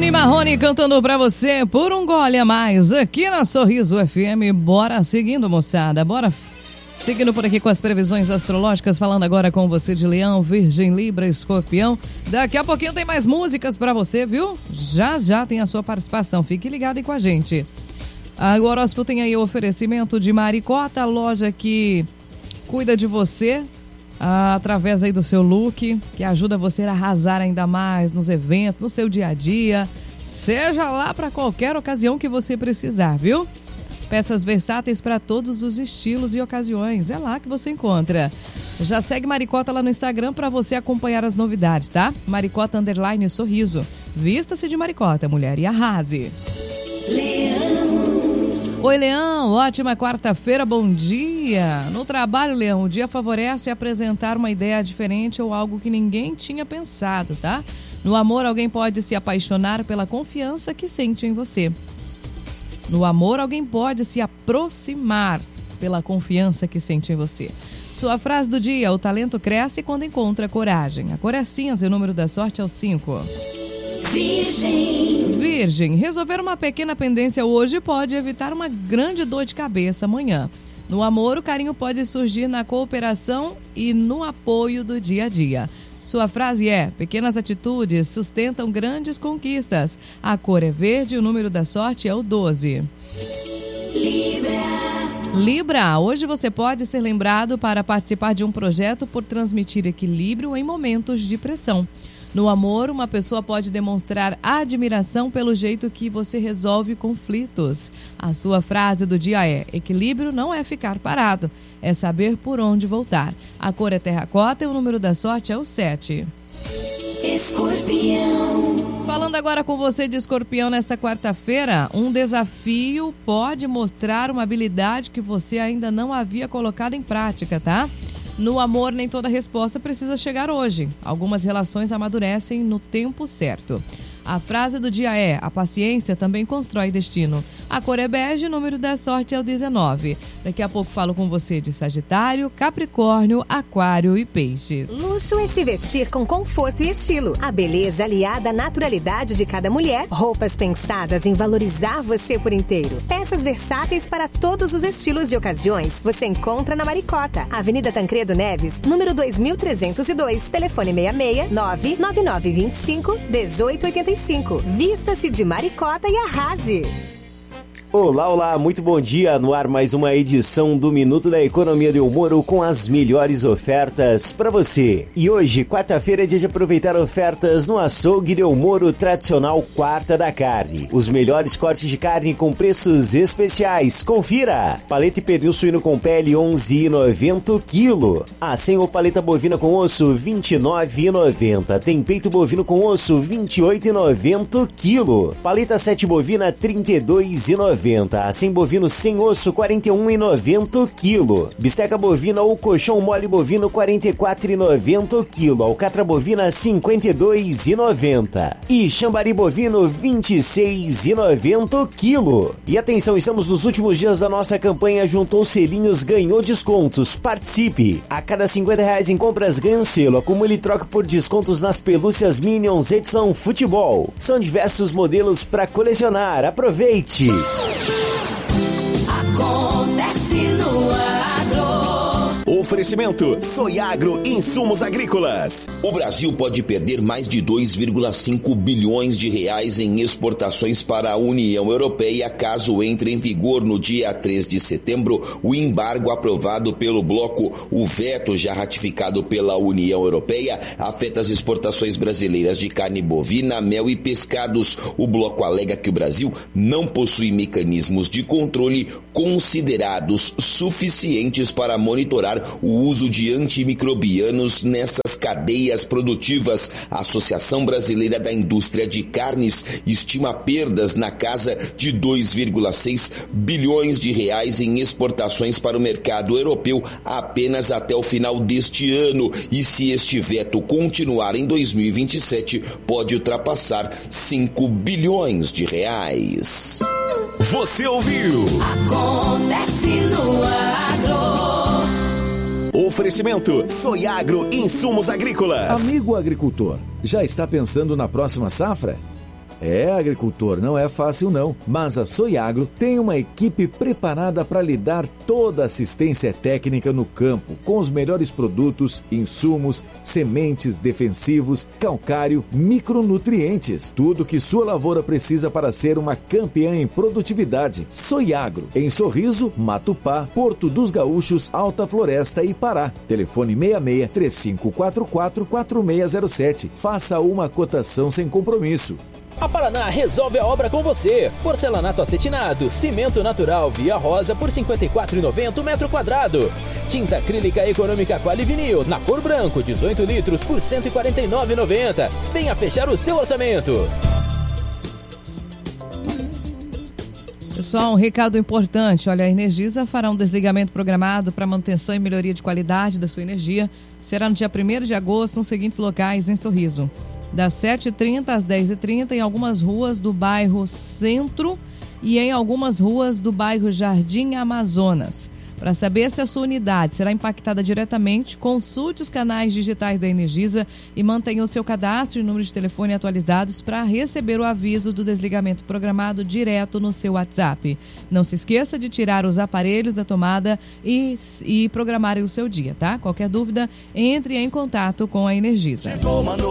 Nini Marrone cantando pra você por um gole a mais aqui na Sorriso FM. Bora seguindo, moçada. Bora seguindo por aqui com as previsões astrológicas, falando agora com você de Leão, Virgem, Libra, Escorpião. Daqui a pouquinho tem mais músicas pra você, viu? Já tem a sua participação. Fique ligado aí com a gente. O horóscopo tem aí o oferecimento de Maricota, a loja que cuida de você através aí do seu look, que ajuda você a arrasar ainda mais nos eventos, no seu dia a dia, seja lá para qualquer ocasião que você precisar, viu? Peças versáteis para todos os estilos e ocasiões, é lá que você encontra. Já segue Maricota lá no Instagram para você acompanhar as novidades, tá? Maricota _ Sorriso. Vista-se de Maricota, mulher, e arrase. Oi, Leão, ótima quarta-feira, bom dia. No trabalho, Leão, o dia favorece apresentar uma ideia diferente ou algo que ninguém tinha pensado, tá? No amor, alguém pode se apaixonar pela confiança que sente em você. No amor, alguém pode se aproximar pela confiança que sente em você. Sua frase do dia: o talento cresce quando encontra coragem. A cor é cinza e o número da sorte é o 5. Virgem, resolver uma pequena pendência hoje pode evitar uma grande dor de cabeça amanhã. No amor, o carinho pode surgir na cooperação e no apoio do dia a dia. Sua frase é: pequenas atitudes sustentam grandes conquistas. A cor é verde e o número da sorte é o 12. Libra, hoje você pode ser lembrado para participar de um projeto por transmitir equilíbrio em momentos de pressão. No amor, uma pessoa pode demonstrar admiração pelo jeito que você resolve conflitos. A sua frase do dia é: equilíbrio não é ficar parado, é saber por onde voltar. A cor é terracota e o número da sorte é o 7. Escorpião. Falando agora com você de Escorpião nesta quarta-feira, um desafio pode mostrar uma habilidade que você ainda não havia colocado em prática, tá? No amor, nem toda resposta precisa chegar hoje. Algumas relações amadurecem no tempo certo. A frase do dia é: a paciência também constrói destino. A cor é bege e o número da sorte é o 19. Daqui a pouco falo com você de Sagitário, Capricórnio, Aquário e Peixes. Luxo é se vestir com conforto e estilo. A beleza aliada à naturalidade de cada mulher. Roupas pensadas em valorizar você por inteiro. Peças versáteis para todos os estilos e ocasiões. Você encontra na Maricota, Avenida Tancredo Neves, número 2302. Telefone 66 99925 1885. Vista-se de Maricota e arrase. Olá, muito bom dia. No ar mais uma edição do Minuto da Economia de Humoro com as melhores ofertas para você. E hoje, quarta-feira, é dia de aproveitar ofertas no Açougue de Humoro Tradicional Quarta da Carne. Os melhores cortes de carne com preços especiais. Confira! Paleta e pernil suíno com pele, R$ 11,90 o quilo. Sem ou paleta bovina com osso, R$ 29,90. Tem peito bovino com osso, R$ 28,90 o quilo. Paleta 7 bovina, R$ 32,90. Sem bovino sem osso, R$ 41,90 o quilo. Bisteca bovina ou colchão mole bovino, R$ 44,90 o quilo. Alcatra bovina, R$ 52,90. E chambari bovino, R$ 26,90 o quilo. E atenção, estamos nos últimos dias da nossa campanha Juntou Selinhos, ganhou descontos. Participe! A cada R$ 50 em compras ganha um selo. Acumule e troque por descontos nas pelúcias Minions edição Futebol. São diversos modelos para colecionar. Aproveite! Acontece no agro. Oferecimento Soiagro Insumos Agrícolas. O Brasil pode perder mais de 2,5 bilhões de reais em exportações para a União Europeia caso entre em vigor no dia 3 de setembro o embargo aprovado pelo bloco. O veto já ratificado pela União Europeia afeta as exportações brasileiras de carne bovina, mel e pescados. O bloco alega que o Brasil não possui mecanismos de controle considerados suficientes para monitorar o uso de antimicrobianos nessas cadeias produtivas. A Associação Brasileira da Indústria de Carnes estima perdas na casa de 2,6 bilhões de reais em exportações para o mercado europeu apenas até o final deste ano. E se este veto continuar em 2027, pode ultrapassar 5 bilhões de reais. Você ouviu? Acontece no agro. Oferecimento Soiagro Insumos Agrícolas. Amigo agricultor, já está pensando na próxima safra? Agricultor, não é fácil não, mas a Soiagro tem uma equipe preparada para lhe dar toda a assistência técnica no campo, com os melhores produtos, insumos, sementes, defensivos, calcário, micronutrientes, tudo que sua lavoura precisa para ser uma campeã em produtividade. Soiagro, em Sorriso, Matupá, Porto dos Gaúchos, Alta Floresta e Pará. Telefone 66-3544-4607. Faça uma cotação sem compromisso. A Paraná resolve a obra com você. Porcelanato acetinado, cimento natural Via Rosa por R$ 54,90 metro quadrado. Tinta acrílica econômica Quali Vinil, na cor branco, 18 litros por R$ 149,90. Venha fechar o seu orçamento. Pessoal, um recado importante. Olha, a Energisa fará um desligamento programado para manutenção e melhoria de qualidade da sua energia. Será no dia 1º de agosto, nos seguintes locais em Sorriso. Das 7h30 às 10h30 em algumas ruas do bairro Centro e em algumas ruas do bairro Jardim Amazonas. Para saber se a sua unidade será impactada diretamente, consulte os canais digitais da Energisa e mantenha o seu cadastro e número de telefone atualizados para receber o aviso do desligamento programado direto no seu WhatsApp. Não se esqueça de tirar os aparelhos da tomada e programar o seu dia, tá? Qualquer dúvida, entre em contato com a Energisa.